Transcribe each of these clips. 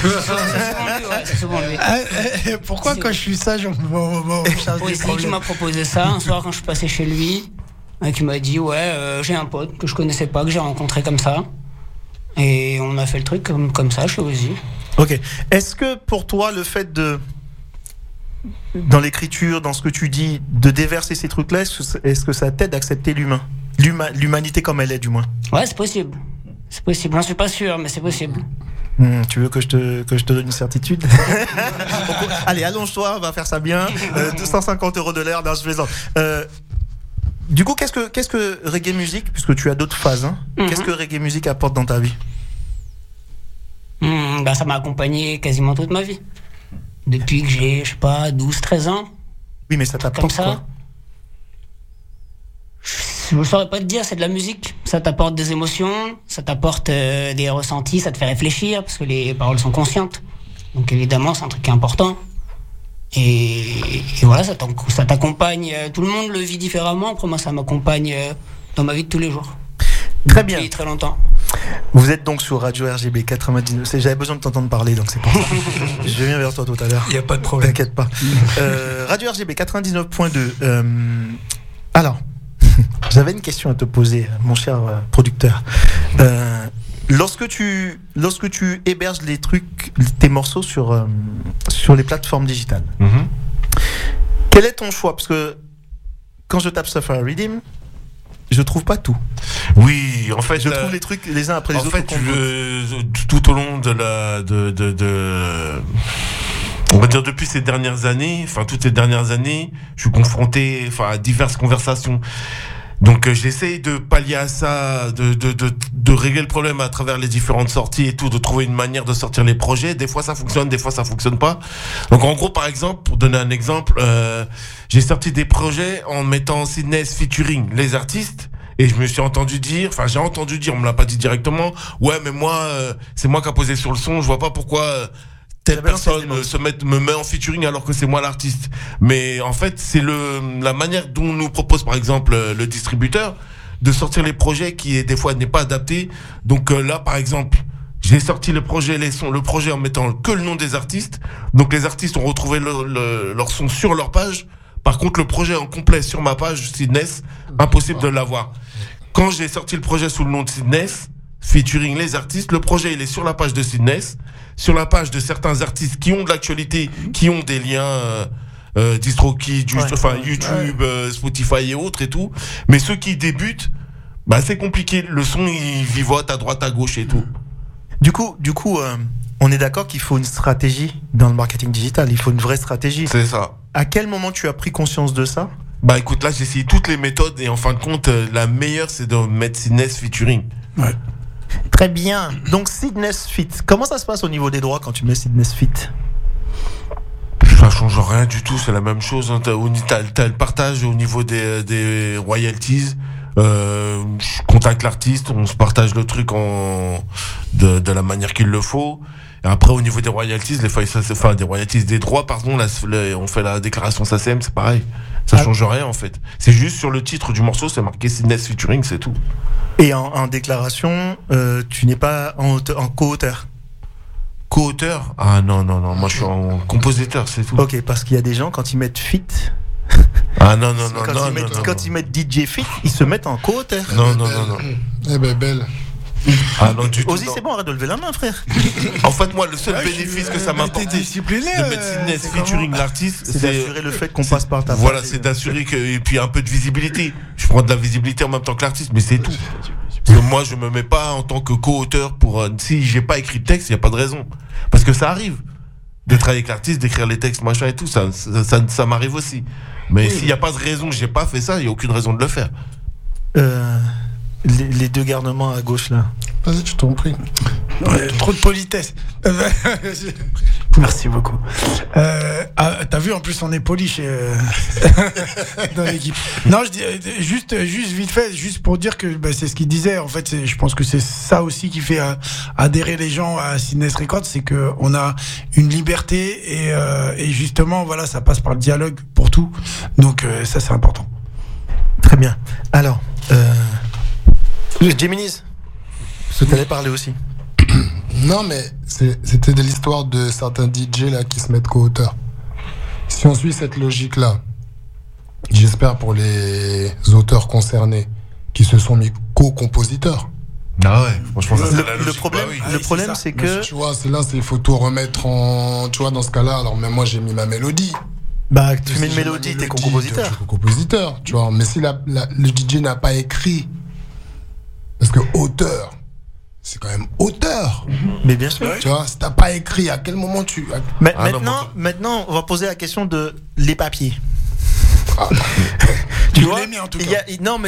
C'est souvent lui. Pourquoi quand je suis sage, on charge des C'est lui qui problèmes. m'a proposé ça un soir quand je suis passé chez lui, qui m'a dit j'ai un pote que je connaissais pas, que j'ai rencontré comme ça. Et on a fait le truc comme ça, chez Ozzy. Ok. Est-ce que pour toi, le fait de, dans l'écriture, dans ce que tu dis, de déverser ces trucs-là, est-ce que ça t'aide à accepter l'humanité comme elle est, du moins? Ouais, c'est possible. C'est possible. J'en suis pas sûr, mais c'est possible. Tu veux que je te donne une certitude? Allez, allonge-toi, on va faire ça bien. 250 € de l'heure, non, je plaisante. Du coup, qu'est-ce que reggae music, puisque tu as d'autres phases, hein, qu'est-ce que reggae music apporte dans ta vie? Ça m'a accompagné quasiment toute ma vie. Depuis que j'ai, 12-13 ans. Oui, mais ça t'apporte quoi? Je ne saurais pas te dire, c'est de la musique. Ça t'apporte des émotions, ça t'apporte des ressentis, ça te fait réfléchir, parce que les paroles sont conscientes. Donc évidemment, c'est un truc qui est important. Et voilà, ça t'accompagne. Tout le monde le vit différemment. Après, moi, ça m'accompagne dans ma vie de tous les jours. Très bien. Depuis très longtemps. Vous êtes donc sur Radio RGB 99. J'avais besoin de t'entendre parler, donc c'est pour ça. Je viens vers toi tout à l'heure. Il n'y a pas de problème. T'inquiète pas. Radio RGB 99.2. Alors, j'avais une question à te poser, mon cher producteur. Lorsque tu héberges tes morceaux sur les plateformes digitales, quel est ton choix? Parce que quand je tape Safari Rhythm, je trouve pas tout. Oui, en fait, je trouve les trucs les uns après les autres. En fait, tout au long on va dire depuis ces dernières années, toutes ces dernières années, je suis confronté, à diverses conversations. Donc j'essaye de pallier à ça, de régler le problème à travers les différentes sorties et tout, de trouver une manière de sortir les projets. Des fois ça fonctionne, des fois ça fonctionne pas. Donc en gros, par exemple, pour donner un exemple, j'ai sorti des projets en mettant Sidness featuring les artistes. Et je me suis entendu dire, j'ai entendu dire, on me l'a pas dit directement, ouais mais moi, c'est moi qui a posé sur le son, je vois pas pourquoi telle personne me met en featuring alors que c'est moi l'artiste. Mais en fait, c'est la manière dont nous propose par exemple le distributeur de sortir les projets qui des fois n'est pas adapté. Donc là par exemple, j'ai sorti le projet en mettant que le nom des artistes. Donc les artistes ont retrouvé leur son sur leur page. Par contre, le projet en complet sur ma page Sidness, impossible de l'avoir. Quand j'ai sorti le projet sous le nom de Sidness, featuring les artistes, le projet il est sur la page de Sidness, sur la page de certains artistes qui ont de l'actualité, qui ont des liens DistroKid, YouTube, Spotify et autres et tout. Mais ceux qui débutent, c'est compliqué. Le son il vivote à droite à gauche et tout. Du coup, on est d'accord qu'il faut une stratégie dans le marketing digital. Il faut une vraie stratégie. C'est ça. À quel moment tu as pris conscience de ça? Écoute, là j'ai essayé toutes les méthodes et en fin de compte, la meilleure c'est de mettre Sidness featuring. Ouais. Très bien. Donc Sidness Fit. Comment ça se passe au niveau des droits quand tu mets Sidness Fit? Ça change rien du tout, c'est la même chose. T'as le partage au niveau des royalties. Je contacte l'artiste, on se partage le truc de la manière qu'il le faut. Et après, au niveau des royalties, des droits, pardon, on fait la déclaration SACEM, c'est pareil. Ça change rien, en fait. C'est juste sur le titre du morceau, c'est marqué Sidness featuring, c'est tout. Et en déclaration, tu n'es pas en co-auteur? Co-auteur? Ah non, moi je suis en compositeur, c'est tout. Ok, parce qu'il y a des gens, quand ils mettent fit... Ah non. Quand ils mettent DJ fit, ils se mettent en co-auteur. Non. Eh ben, belle. Ah non, du tout. Ozzy, c'est bon, arrête de lever la main, frère. En fait, moi, le seul bénéfice que ça m'a apporté de mettre Sidness featuring l'artiste, c'est d'assurer le fait qu'on passe par ta Voilà, c'est d'assurer et puis un peu de visibilité. Je prends de la visibilité en même temps que l'artiste, mais c'est tout. Parce que moi, je me mets pas en tant que co-auteur pour si j'ai pas écrit de texte, il y a pas de raison. Parce que ça arrive de travailler avec l'artiste, d'écrire les textes, machin et tout, ça m'arrive aussi. Mais s'il y a pas de raison que j'ai pas fait ça, il y a aucune raison de le faire. Les deux garnements à gauche là. Vas-y, je t'en prie. Trop de politesse. Merci beaucoup. T'as vu, en plus on est poli dans l'équipe. Non, je dis juste vite fait, juste pour dire que c'est ce qu'il disait. En fait, je pense que c'est ça aussi qui fait adhérer les gens à Sidness Records, c'est que on a une liberté et justement voilà, ça passe par le dialogue pour tout. Donc ça c'est important. Très bien. Alors. Géminis, parce que tu allais parler aussi. Non, mais c'était de l'histoire de certains DJ là qui se mettent co-auteurs. Si on suit cette logique-là, j'espère pour les auteurs concernés qui se sont mis co-compositeurs. Ah ouais, franchement, ça c'est la logique. Le problème, c'est que... Tu vois, il faut tout remettre en... Tu vois, dans ce cas-là, alors même moi, j'ai mis ma mélodie. Bah, tu mets une mélodie, t'es co-compositeur. Je suis co-compositeur, tu vois. Mais si le DJ n'a pas écrit... Parce que auteur, c'est quand même auteur. Mais bien sûr. Tu vois, si t'as pas écrit, à quel moment tu... Mais maintenant, on va poser la question de les papiers. Tu vois, mis en tout cas.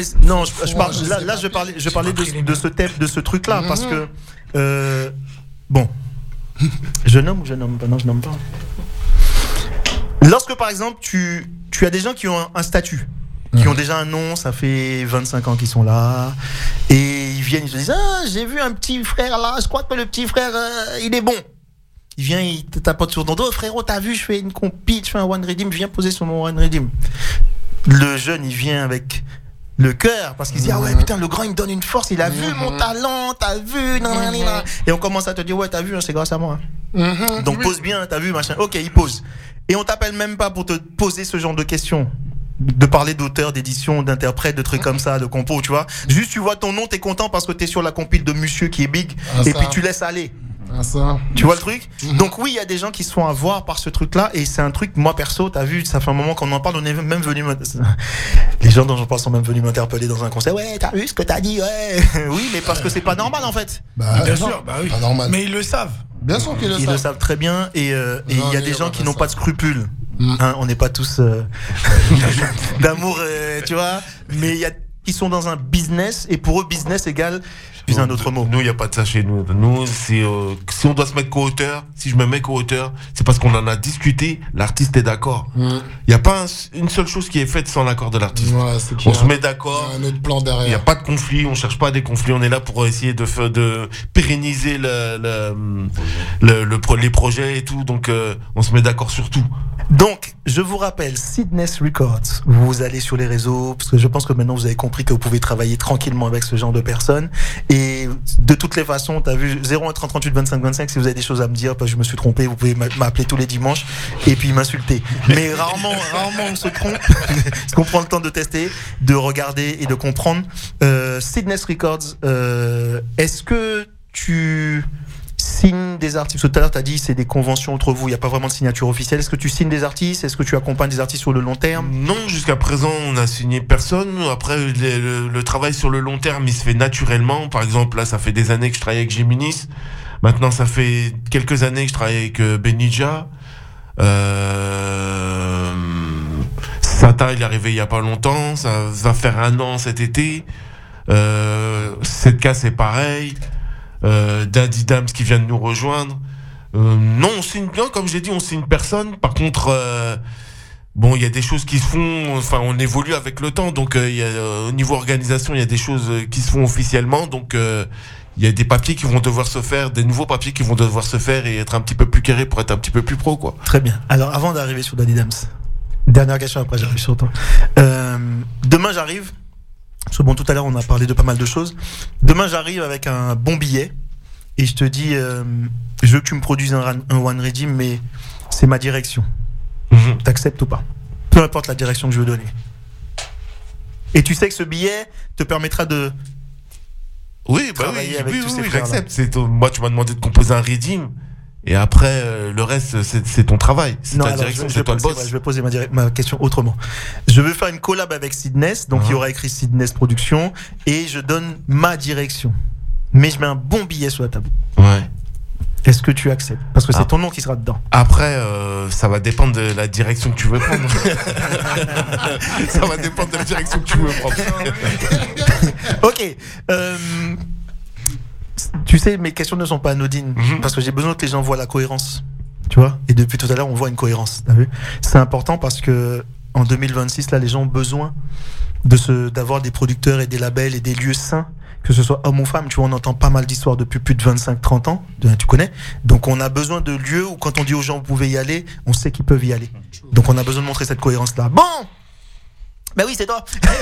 Je parlais de ce truc-là parce que bon, je nomme ou je nomme pas? Non, je nomme pas. Lorsque par exemple tu as des gens qui ont un statut, qui ont déjà un nom, ça fait 25 ans qu'ils sont là, et ils viennent, ils se disent j'ai vu un petit frère là, je crois que le petit frère il est bon. Il vient, il te tapote sur ton dos, frérot, t'as vu, je fais une compil, je fais un one redeem, viens poser sur mon one redeem. Le jeune, il vient avec le cœur, parce qu'il se dit, ah ouais, putain, le grand, il me donne une force, il a vu mon talent, t'as vu, nanana. Et on commence à te dire, ouais, t'as vu, c'est grâce à moi. Donc pose bien, t'as vu, machin. Ok, il pose. Et on t'appelle même pas pour te poser ce genre de questions. De parler d'auteur, d'édition, d'interprète, de trucs comme ça, de compos, tu vois. Juste, tu vois ton nom, t'es content parce que t'es sur la compile de monsieur qui est big, et puis tu laisses aller. Ça. Tu vois le truc? Donc oui, il y a des gens qui se font avoir par ce truc-là, et c'est un truc, moi perso, t'as vu, ça fait un moment qu'on en parle, on est même venu les gens dont j'en parle sont même venus m'interpeller dans un concert. Ouais, t'as vu ce que t'as dit? Ouais. Oui, mais parce que c'est pas normal en fait. Bien sûr, bah oui. Pas normal. Mais ils le savent. Bien sûr qu'ils le savent. Ils le savent très bien, et il y a des gens qui n'ont pas de scrupules. On n'est pas tous d'amour, tu vois, mais ils sont dans un business, et pour eux, business égale puis un autre mot. Nous, il n'y a pas de ça chez nous. Nous, c'est, si on doit se mettre co-auteur, si je me mets co-auteur, c'est parce qu'on en a discuté, l'artiste est d'accord. Il n'y a pas une seule chose qui est faite sans l'accord de l'artiste. Ouais, on se met d'accord. Il y a un autre plan derrière. Il n'y a pas de conflit, on ne cherche pas des conflits, on est là pour essayer de pérenniser les projets et tout, donc on se met d'accord sur tout. Donc, je vous rappelle, Seedness Records, vous allez sur les réseaux, parce que je pense que maintenant vous avez compris que vous pouvez travailler tranquillement avec ce genre de personnes. Et de toutes les façons, t'as vu 01 30 38 25 25, si vous avez des choses à me dire, parce que je me suis trompé, vous pouvez m'appeler tous les dimanches et puis m'insulter. Mais rarement on se trompe, parce qu'on prend le temps de tester, de regarder et de comprendre. Seedness Records, est-ce que tu signes des artistes? Tout à l'heure, tu as dit c'est des conventions entre vous, il n'y a pas vraiment de signature officielle. Est-ce que tu signes des artistes? Est-ce que tu accompagnes des artistes sur le long terme? Non, jusqu'à présent, on n'a signé personne. Après, le travail sur le long terme, il se fait naturellement. Par exemple, là, ça fait des années que je travaille avec Géminis. Maintenant, ça fait quelques années que je travaille avec Benija. Sata, il est arrivé il n'y a pas longtemps. Ça va faire 1 an cet été. 7K, c'est pareil. Daddy Dams qui vient de nous rejoindre. Non, comme j'ai dit, on signe personne. Par contre, bon, il y a des choses qui se font. Enfin, on évolue avec le temps, donc au niveau organisation, il y a des choses qui se font officiellement. Donc, il y a des papiers qui vont devoir se faire, des nouveaux papiers qui vont devoir se faire et être un petit peu plus carrés pour être un petit peu plus pro, quoi. Très bien. Alors, avant d'arriver sur Daddy Dams, dernière question, après j'arrive sur toi. Demain, j'arrive. Parce que bon, tout à l'heure, on a parlé de pas mal de choses. Demain, j'arrive avec un bon billet et je te dis, je veux que tu me produises un one redeem, mais c'est ma direction. T'acceptes ou pas? Peu importe la direction que je veux donner. Et tu sais que ce billet te permettra de travailler avec tous ces frères-là. J'accepte. Moi, tu m'as demandé de composer un redeem. Et après, le reste, c'est ton travail. C'est ta direction, c'est toi le boss. Je vais poser ma question autrement. Je veux faire une collab avec Seedness, donc il y aura écrit Seedness Productions, et je donne ma direction. Mais je mets un bon billet sur la table. Ouais. Est-ce que tu acceptes? Parce que c'est ton nom qui sera dedans. Après, ça va dépendre de la direction que tu veux prendre. Ça va dépendre de la direction que tu veux prendre. Ok. Tu sais, mes questions ne sont pas anodines, parce que j'ai besoin que les gens voient la cohérence, tu vois. Et depuis tout à l'heure, on voit une cohérence. T'as vu? C'est important parce que en 2026, là, les gens ont besoin d'avoir des producteurs et des labels et des lieux sains, que ce soit homme ou femme. Tu vois, on entend pas mal d'histoires depuis plus de 25-30 ans, tu connais. Donc, on a besoin de lieux où, quand on dit aux gens, vous pouvez y aller, on sait qu'ils peuvent y aller. Donc, on a besoin de montrer cette cohérence-là. Bon, Bah oui, c'est toi.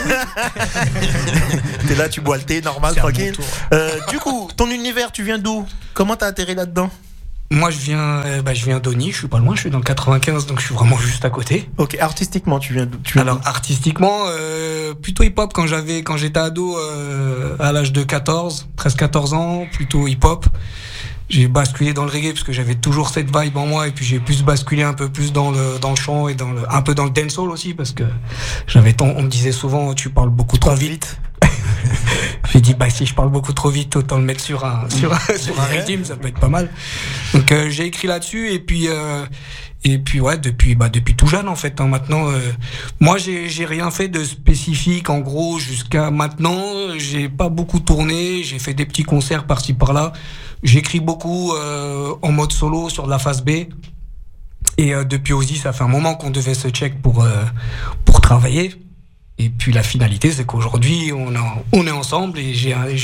T'es là, tu bois le thé, normal, tranquille. Du coup, ton univers, tu viens d'où? Comment t'as atterri là-dedans? Moi, je viens d'Ony, je suis pas loin, je suis dans le 95, donc je suis vraiment juste à côté. Ok, artistiquement, tu viens d'où? Alors, artistiquement, plutôt hip-hop quand j'étais ado, à l'âge de 13, 14 ans, plutôt hip-hop. J'ai basculé dans le reggae parce que j'avais toujours cette vibe en moi, et puis j'ai plus basculé un peu plus dans le chant et un peu dans le dancehall aussi, parce que on me disait souvent, tu parles beaucoup trop vite. J'ai dit, si je parle beaucoup trop vite, autant le mettre sur un rythme, ça peut être pas mal. Donc j'ai écrit là-dessus, et puis ouais, depuis tout jeune en fait. Maintenant, moi j'ai rien fait de spécifique. En gros, jusqu'à maintenant, j'ai pas beaucoup tourné. J'ai fait des petits concerts par-ci par-là. J'écris beaucoup en mode solo sur de la phase B. Et depuis Ozzy, ça fait un moment qu'on devait se check pour travailler. Et puis la finalité, c'est qu'aujourd'hui, on est ensemble, et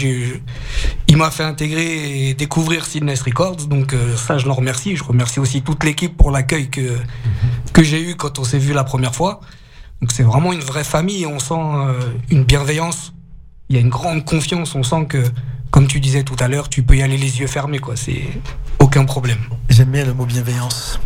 il m'a fait intégrer et découvrir Sydney's Records. Donc ça, je l'en remercie. Je remercie aussi toute l'équipe pour l'accueil que j'ai eu quand on s'est vu la première fois. Donc c'est vraiment une vraie famille, et on sent une bienveillance. Il y a une grande confiance. On sent que, comme tu disais tout à l'heure, tu peux y aller les yeux fermés, quoi. C'est aucun problème. J'aime bien le mot bienveillance.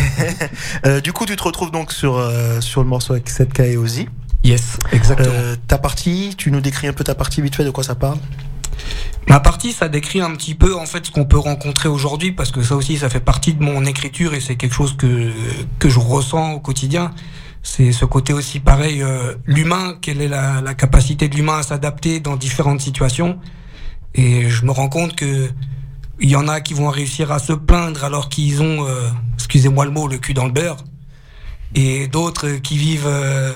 Du coup, tu te retrouves donc sur le morceau avec 7K et Ozzy. Yes, exactement. Ta partie, tu nous décris un peu ta partie vite fait, de quoi ça parle? Ma partie, ça décrit un petit peu en fait ce qu'on peut rencontrer aujourd'hui, parce que ça aussi, ça fait partie de mon écriture, et c'est quelque chose que je ressens au quotidien. C'est ce côté aussi pareil, l'humain, quelle est la capacité de l'humain à s'adapter dans différentes situations. Et je me rends compte que il y en a qui vont réussir à se plaindre alors qu'ils ont, excusez-moi le mot, le cul dans le beurre, et d'autres qui vivent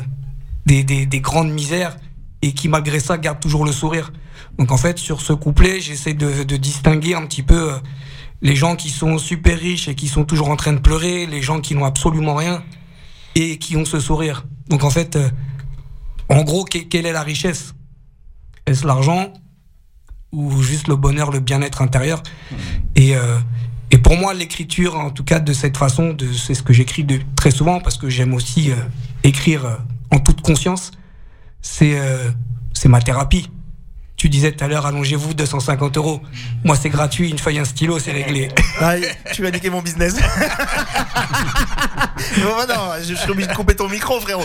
des grandes misères, et qui malgré ça gardent toujours le sourire. Donc en fait, sur ce couplet, j'essaie de distinguer un petit peu les gens qui sont super riches et qui sont toujours en train de pleurer, les gens qui n'ont absolument rien et qui ont ce sourire. Donc en fait, en gros, quelle est la richesse? Est-ce l'argent, ou juste le bonheur, le bien-être intérieur? Et pour moi, l'écriture, en tout cas de cette façon, c'est ce que j'écris très souvent, parce que j'aime aussi écrire en toute conscience. C'est ma thérapie. Tu disais tout à l'heure, allongez-vous, 250 €. Moi, c'est gratuit, une feuille, un stylo, c'est réglé. Ah, tu vas niquer mon business. Non, je suis obligé de couper ton micro, frérot.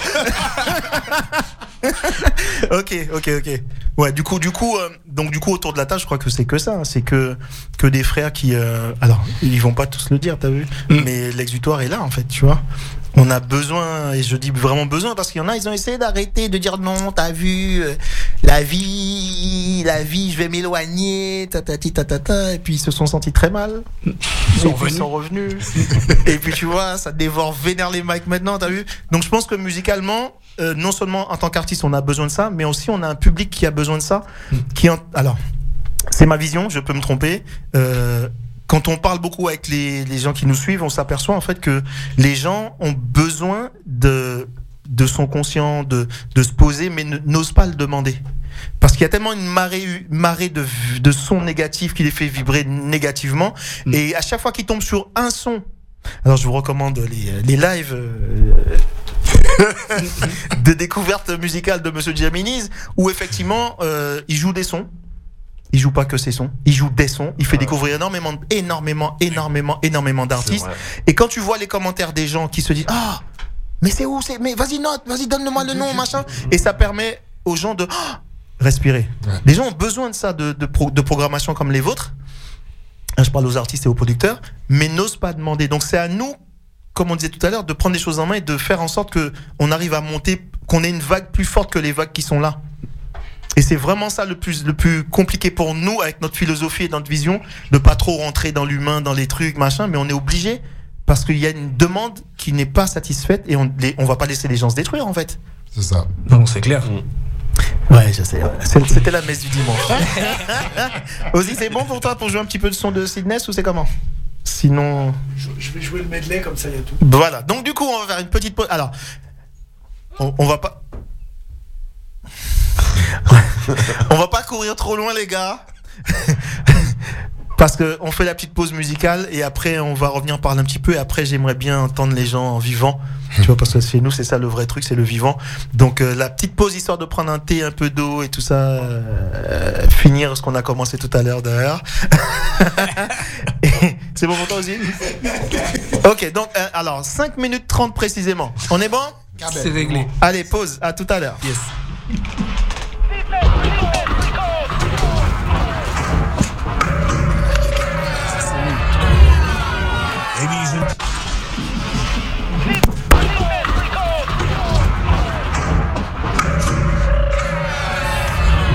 Ok. Ouais, du coup, autour de la table, je crois que c'est que ça. C'est que des frères qui, alors, ils vont pas tous le dire, t'as vu, mais l'exutoire est là, en fait, tu vois. On a besoin, et je dis vraiment besoin, parce qu'il y en a, ils ont essayé d'arrêter de dire non, t'as vu, la vie, je vais m'éloigner, tatati tatata, et puis ils se sont sentis très mal. Ils sont revenus. Et puis tu vois, ça dévore vénère les mics maintenant, t'as vu. Donc je pense que musicalement, non seulement en tant qu'artiste, on a besoin de ça, mais aussi on a un public qui a besoin de ça. Alors, c'est ma vision, je peux me tromper. Quand on parle beaucoup avec les gens qui nous suivent, on s'aperçoit en fait que les gens ont besoin de son conscient, de se poser, mais n'osent pas le demander. Parce qu'il y a tellement une marée de sons négatifs qui les fait vibrer négativement. Et à chaque fois qu'ils tombent sur un son, alors je vous recommande les lives de découverte musicale de Monsieur Djaminiz, où effectivement il joue des sons. Il joue pas que ses sons, il joue des sons, il fait découvrir énormément d'artistes. Et quand tu vois les commentaires des gens qui se disent mais c'est où, mais vas-y note, vas-y donne-moi le nom, machin, et ça permet aux gens de respirer. Les gens ont besoin de ça, de programmation comme les vôtres. Je parle aux artistes et aux producteurs, mais n'osent pas demander. Donc c'est à nous, comme on disait tout à l'heure, de prendre les choses en main et de faire en sorte que on arrive à monter, qu'on ait une vague plus forte que les vagues qui sont là. Et c'est vraiment ça le plus compliqué pour nous, avec notre philosophie et notre vision, de pas trop rentrer dans l'humain, dans les trucs, machin, mais on est obligé, parce qu'il y a une demande qui n'est pas satisfaite, et on va pas laisser les gens se détruire, en fait. C'est ça. Non, c'est clair. Ouais, je sais. C'était la messe du dimanche. Ozzy, c'est bon pour toi pour jouer un petit peu de son de Sydney, ou c'est comment? Sinon... Je vais jouer le medley, comme ça il y a tout. Voilà, donc du coup, on va faire une petite pause. Alors, on va pas... On va pas courir trop loin, les gars. Parce que on fait la petite pause musicale et après on va revenir parler un petit peu et après j'aimerais bien entendre les gens en vivant. Tu vois, parce que chez nous c'est ça le vrai truc, c'est le vivant. Donc la petite pause histoire de prendre un thé, un peu d'eau et tout ça, finir ce qu'on a commencé tout à l'heure d'ailleurs. C'est bon pour toi aussi? Ok, donc alors 5 minutes 30 précisément. On est bon? C'est réglé. Allez, pause, à tout à l'heure. Yes.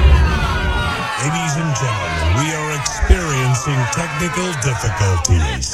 Ladies and gentlemen, we are experiencing technical difficulties.